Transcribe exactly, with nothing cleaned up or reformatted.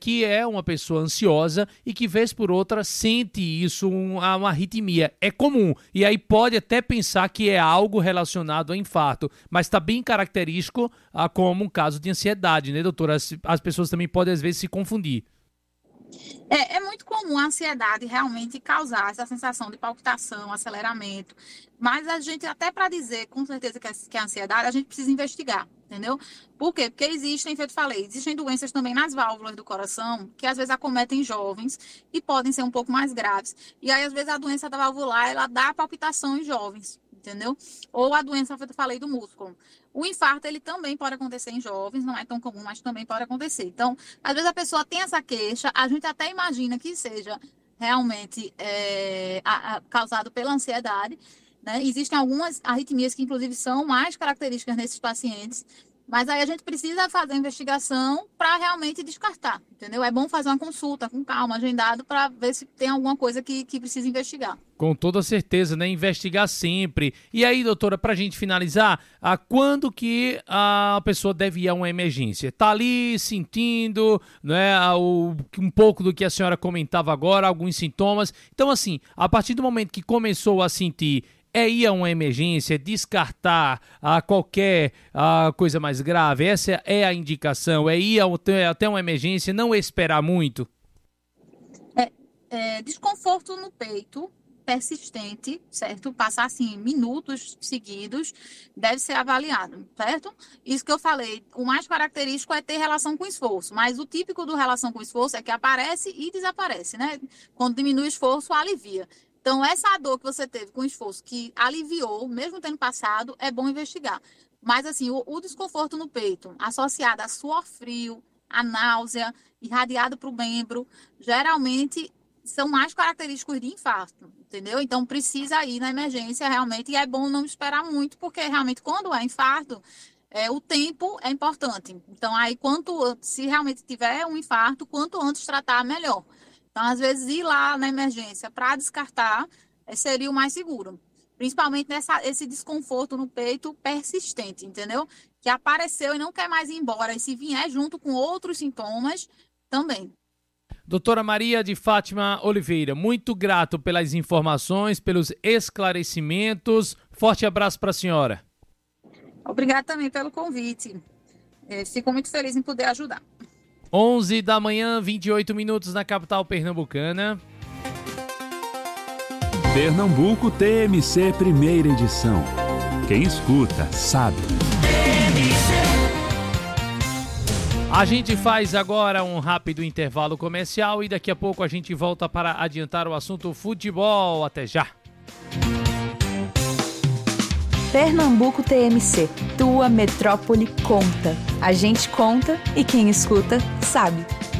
que é uma pessoa ansiosa e que, vez por outra, sente isso, uma, uma arritmia. É comum. E aí pode até pensar que é algo relacionado a infarto, mas está bem característico ah, como um caso de ansiedade, né, doutora? As, as pessoas também podem, às vezes, se confundir. É, é muito comum a ansiedade realmente causar essa sensação de palpitação, aceleramento, mas a gente, até para dizer com certeza que é, que é ansiedade, a gente precisa investigar, entendeu? Por quê? Porque existem, feito falei, existem doenças também nas válvulas do coração que às vezes acometem jovens e podem ser um pouco mais graves. E aí, às vezes, a doença da valvular, ela dá palpitação em jovens, entendeu? Ou a doença, feito falei, do músculo. O infarto, ele também pode acontecer em jovens, não é tão comum, mas também pode acontecer. Então, às vezes a pessoa tem essa queixa, a gente até imagina que seja realmente é, a, a, causado pela ansiedade, né? Existem algumas arritmias que, inclusive, são mais características nesses pacientes, mas aí a gente precisa fazer a investigação para realmente descartar, entendeu? É bom fazer uma consulta com calma, agendado, para ver se tem alguma coisa que, que precisa investigar. Com toda certeza, né? Investigar sempre. E aí, doutora, pra gente finalizar, a quando que a pessoa deve ir a uma emergência? Tá ali sentindo, né, o, um pouco do que a senhora comentava agora, alguns sintomas. Então, assim, a partir do momento que começou a sentir, é ir a uma emergência, descartar a qualquer a coisa mais grave? Essa é a indicação, é ir a, até uma emergência, não esperar muito? É, é, desconforto no peito persistente, certo? Passar assim minutos seguidos, deve ser avaliado, certo? Isso que eu falei, o mais característico é ter relação com esforço, mas o típico do relação com esforço é que aparece e desaparece, né? Quando diminui o esforço, alivia. Então, essa dor que você teve com o esforço que aliviou, mesmo tendo passado, é bom investigar. Mas, assim, o, o desconforto no peito, associado a suor frio, a náusea, irradiado para o membro, geralmente são mais característicos de infarto, entendeu? Então, precisa ir na emergência realmente, e é bom não esperar muito, porque realmente quando é infarto, é, o tempo é importante. Então, aí, quanto, se realmente tiver um infarto, quanto antes tratar, melhor. Então, às vezes, ir lá na emergência para descartar é, seria o mais seguro. Principalmente nessa, esse desconforto no peito persistente, entendeu? Que apareceu e não quer mais ir embora. E se vier junto com outros sintomas, também. Doutora Maria de Fátima Oliveira, muito grato pelas informações, pelos esclarecimentos. Forte abraço para a senhora. Obrigada também pelo convite. É, fico muito feliz em poder ajudar. onze da manhã, vinte e oito minutos na capital pernambucana. Pernambuco T M C primeira edição. Quem escuta, sabe. A gente faz agora um rápido intervalo comercial e daqui a pouco a gente volta para adiantar o assunto futebol. Até já. Pernambuco T M C, tua metrópole conta. A gente conta e quem escuta sabe.